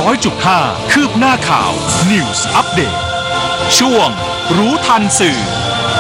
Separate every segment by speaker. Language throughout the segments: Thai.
Speaker 1: 100.5 คืบหน้าข่าว News Update ช่วงรู้ทันสื่อ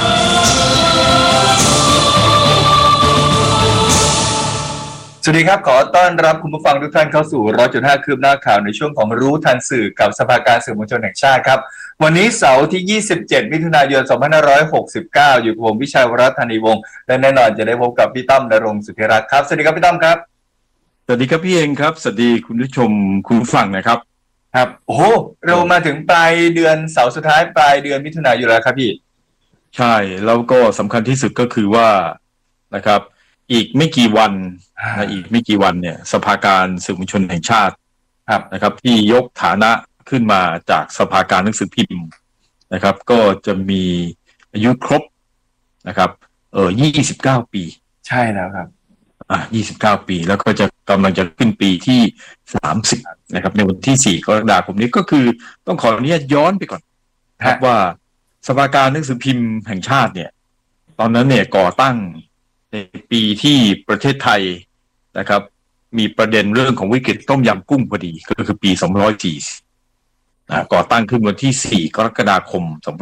Speaker 2: สวัสดีครับขอต้อนรับคุณผู้ฟังทุกท่านเข้าสู่ 100.5 คืบหน้าข่าวในช่วงของรู้ทันสื่อกับสภาการสื่อมวลชนแห่งชาติครับวันนี้เสาร์ที่ 27 มิถุนายน 2569 อยู่กับผมวิชัยวรัตน์ธนีวงศ์และแน่นอนจะได้พบกับพี่ต้อมณรงค์สุทธิรักษ์ครับสวัสดีครับพี่ต้อมครับ
Speaker 3: สวัสดีครับพี่เองครับสวัสดีคุณผู้ชมคุณผู้ฟังนะครับ
Speaker 2: ครับโอ้โหเรามาถึงปลายเดือนเสาร์สุดท้ายปลายเดือนมิถุนายนแล้วครับพี่
Speaker 3: ใช่แล้วก็สำคัญที่สุดก็คือว่านะครับอีกไม่กี่วันเนี่ยสภาการสื่อมวลชนแห่งชาตินะครับที่ยกฐานะขึ้นมาจากสภาการหนังสือพิมพ์นะครับก็จะมีอายุครบนะครับ29 ปี
Speaker 2: ใช่แล้วครับ
Speaker 3: 29 ปีแล้วก็จะกำลังจะขึ้นปีที่30นะครับในวันที่4 กรกฎาคมนี้ก็คือต้องขออนุญาตย้อนไปก่อนครับว่าสภาการหนังสือพิมพ์แห่งชาติเนี่ยตอนนั้นเนี่ยก่อตั้งในปีที่ประเทศไทยนะครับมีประเด็นเรื่องของวิกฤตต้มยำกุ้งพอดีก็คือปี2540ก่อตั้งขึ้นวันที่4 กรกฎาคม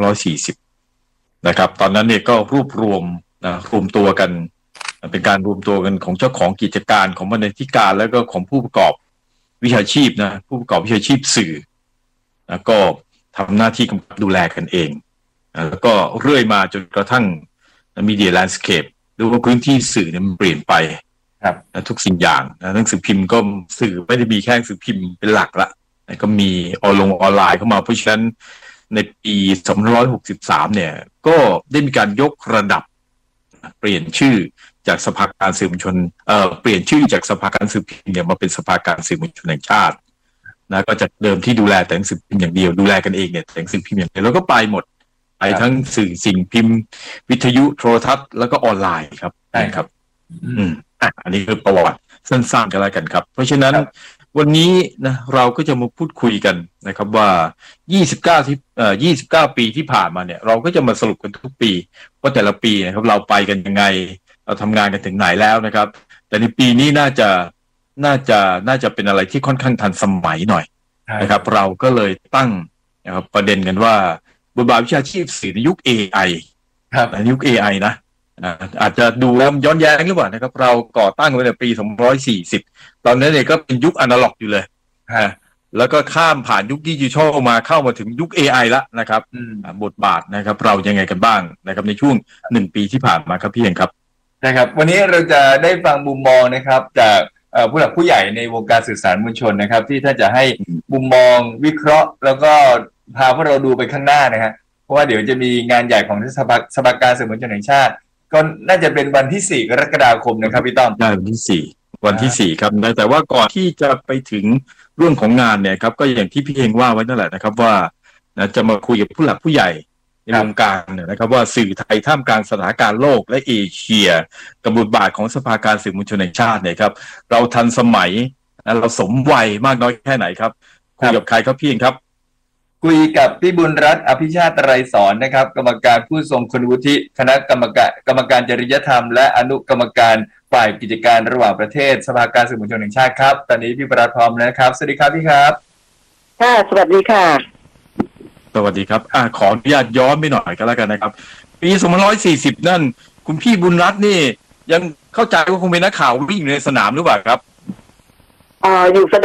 Speaker 3: 2540นะครับตอนนั้นเนี่ยก็รวบรวมตัวกันเป็นการรวมตัวกันของเจ้าของกิจการของบรรณาธิการแล้วก็ของผู้ประกอบวิชาชีพผู้ประกอบวิชาชีพสื่อก็ทำหน้าที่กำกับดูแลกันเองแล้วก็เรื่อยมาจนกระทั่ง Media Landscape หรือว่าพื้นที่สื่อเนี่ยมันเปลี่ยนไปทุกสิ่งอย่างหนังสือพิมพ์ก็สื่อไม่ได้มีแค่หนังสือพิมพ์เป็นหลักละก็มีออนไลน์เข้ามาเพราะฉะนั้นในปี2563เนี่ยก็ได้มีการยกระดับเปลี่ยนชื่อจากสภาการสื่อมวลชนเปลี่ยนชื่อจากสภาการสื่อพิมพ์เนี่ยมาเป็นสภาการสื่อมวลชนแห่งชาติก็จากเดิมที่ดูแลแต่หนังสือพิมพ์อย่างเดียวดูแลกันเองเนี่ยแต่หนังสือพิมพ์อย่างเดียวแล้วก็ไปหมดไปทั้งสื่อสิ่งพิมพ์วิทยุโทรทัศน์แล้วก็ออนไลน์ครับใช่ครับอันนี้คือประวัติสั้นๆกันแล้วกันครับเพราะฉะนั้นวันนี้นะเราก็จะมาพูดคุยกันนะครับว่า29 ปีที่ผ่านมาเนี่ยเราก็จะมาสรุปกันทุกปีว่าแต่ละปีนะครับเราไปกันยังไงเราทำงานกันถึงไหนแล้วนะครับแต่ในปีนี้น่าจะเป็นอะไรที่ค่อนข้างทันสมัยหน่อยนะครับเราก็เลยตั้งนะครับประเด็นกันว่าบทบาทวิชาชีพสื่อในยุค AI ในยุค AI นะอาจจะดูแล้วย้อนแย้งหรือเปล่านะครับเราก่อตั้งไว้ในปี2540ตอนนั้นเนี่ยก็เป็นยุคอนาล็อกอยู่เลยแล้วก็ข้ามผ่านยุคดิจิทัลมาเข้ามาถึงยุค AI ละนะครับบทบาทนะครับเรายังไงกันบ้างนะครับในช่วง1 ปีที่ผ่านมาครับพี่เองครับ
Speaker 2: ใช่ครับวันนี้เราจะได้ฟังมุมมองนะครับจากผู้หลักผู้ใหญ่ในวงการสื่อสารมวลชนนะครับที่ท่านจะให้มุมมองวิเคราะห์แล้วก็พาพวกเราดูไปข้างหน้านะฮะเพราะว่าเดี๋ยวจะมีงานใหญ่ของสภาการสื่อมวลชนแห่งชาติก็น่าจะเป็นวันที่4 กรกฎาคมนะครับพี่ต้อม
Speaker 3: ได้วันที่4ครับแต่ว่าก่อนที่จะไปถึงเรื่องของงานเนี่ยครับก็อย่างที่พี่เองว่าไว้นั่นแหละนะครับว่าจะมาคุยกับผู้หลักผู้ใหญ่ในวงการนะครับว่าสื่อไทยท่ามกลางสถานการณ์โลกและเอเชียกับบทบาทของสภาการสื่อมวลชนแห่งชาติเนี่ยครับเราทันสมัยเราสมวัยมากน้อยแค่ไหนครับคุยกับใครครับพี่เองครับ
Speaker 2: คุยกับพี่บุญรัตน์อภิชาติไตรสอนนะครับกรรมการผู้ทรงคุณวุฒิคณะกรรมการจริยธรรมและอนุกรรมการฝ่ายกิจการระหว่างประเทศสภาการสื่อมวลชนแห่งชาติครับตอนนี้พี่บุญรัตน์พร้อมแล้วครับสวัสดีครับพี่ครับ
Speaker 4: ค่ะสวัสดีค่ะ
Speaker 3: สวัสดีครับขออนุญาตย้อนไปหน่อยก็แล้วกันนะครับปี2540นั่นคุณพี่บุญรัตน์นี่ยังเข้าใจว่าคงเป็นนักข่าววิ่งในสนามหรือเปล่าครับ
Speaker 4: อยู่